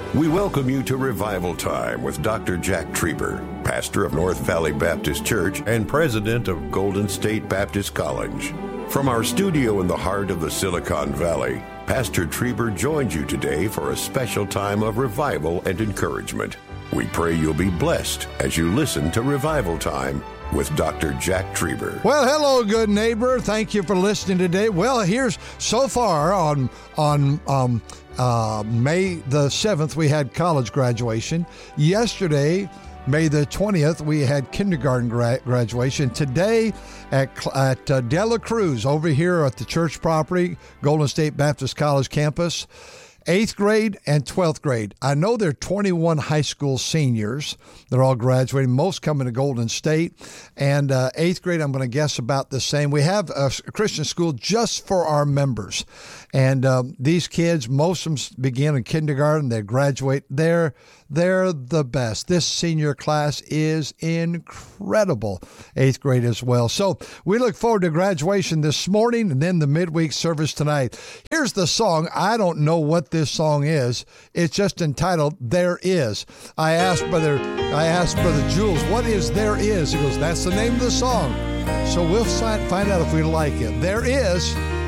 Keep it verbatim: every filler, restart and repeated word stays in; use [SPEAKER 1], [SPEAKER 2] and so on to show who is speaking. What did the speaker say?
[SPEAKER 1] We welcome you to Revival Time with Doctor Jack Trieber, pastor of North Valley Baptist Church and president of Golden State Baptist College. From our studio in the heart of the Silicon Valley, Pastor Trieber joins you today for a special time of revival and encouragement. We pray you'll be blessed as you listen to Revival Time with Doctor Jack Trieber.
[SPEAKER 2] Well, hello, good neighbor. Thank you for listening today. Well, here's so far on on um, uh, May the seventh, we had college graduation. Yesterday, May the twentieth, we had kindergarten gra- graduation. Today at, at uh, De La Cruz, over here at the church property, Golden State Baptist College campus, eighth grade and twelfth grade. I know there are twenty-one high school seniors. They're all graduating, most coming to Golden State. And uh, eighth grade, I'm going to guess about the same. We have a Christian school just for our members. And um, these kids, most of them begin in kindergarten. They graduate. They're, they're the best. This senior class is incredible. Eighth grade as well. So we look forward to graduation this morning and then the midweek service tonight. Here's the song. I don't know what this song is. It's just entitled There Is. I asked Brother I asked Brother Jules, what is There Is? He goes, that's the name of the song. So we'll find out if we like it. There is